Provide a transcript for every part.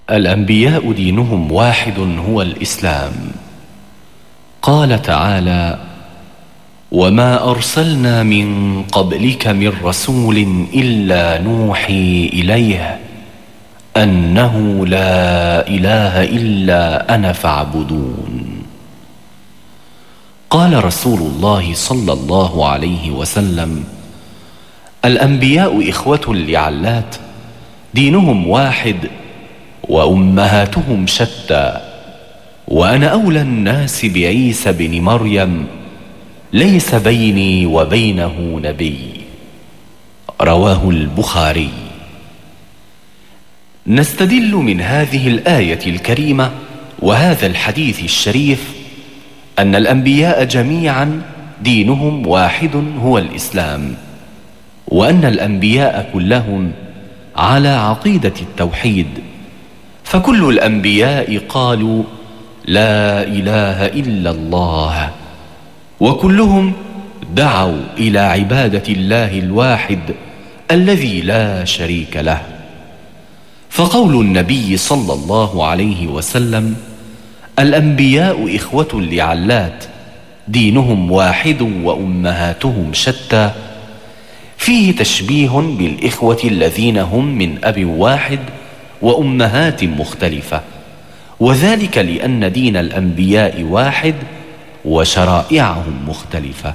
الأنبياء دينهم واحد هو الإسلام. قال تعالى: وما أرسلنا من قبلك من رسول إلا نوحي إليه أنه لا إله إلا أنا فاعبدون. قال رسول الله صلى الله عليه وسلم: الأنبياء إخوة لعلات، دينهم واحد وأمهاتهم شتى، وأنا أولى الناس بعيسى بن مريم، ليس بيني وبينه نبي. رواه البخاري. نستدل من هذه الآية الكريمة وهذا الحديث الشريف أن الأنبياء جميعا دينهم واحد هو الإسلام، وأن الأنبياء كلهم على عقيدة التوحيد، فكل الأنبياء قالوا لا إله إلا الله، وكلهم دعوا إلى عبادة الله الواحد الذي لا شريك له. فقول النبي صلى الله عليه وسلم: الأنبياء إخوة لعلات، دينهم واحد وأمهاتهم شتى، فيه تشبيه بالإخوة الذين هم من أب واحد وأمهات مختلفة، وذلك لأن دين الأنبياء واحد وشرائعهم مختلفة.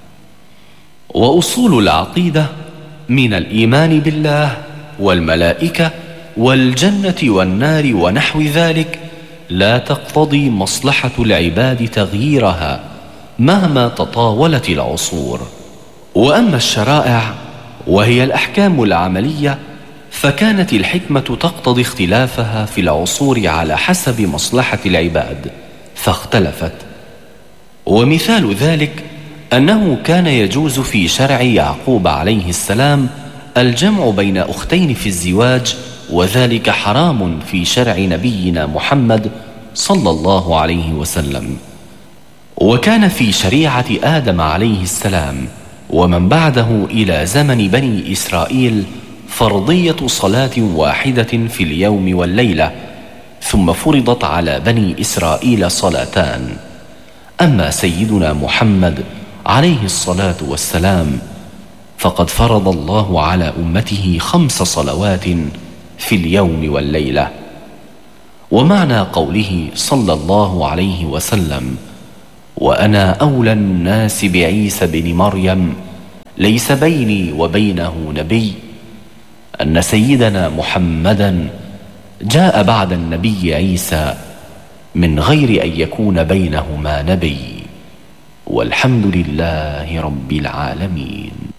وأصول العقيدة من الإيمان بالله والملائكة والجنة والنار ونحو ذلك لا تقتضي مصلحة العباد تغييرها مهما تطاولت العصور. وأما الشرائع وهي الأحكام العملية فكانت الحكمة تقتضي اختلافها في العصور على حسب مصلحة العباد فاختلفت. ومثال ذلك أنه كان يجوز في شرع يعقوب عليه السلام الجمع بين أختين في الزواج، وذلك حرام في شرع نبينا محمد صلى الله عليه وسلم. وكان في شريعة آدم عليه السلام ومن بعده إلى زمن بني إسرائيل فرضية صلاة واحدة في اليوم والليلة، ثم فرضت على بني إسرائيل صلاتان. أما سيدنا محمد عليه الصلاة والسلام فقد فرض الله على أمته 5 صلوات في اليوم والليلة. ومعنى قوله صلى الله عليه وسلم: وأنا أولى الناس بعيسى بن مريم، ليس بيني وبينه نبي، أن سيدنا محمدا جاء بعد النبي عيسى من غير أن يكون بينهما نبي. والحمد لله رب العالمين.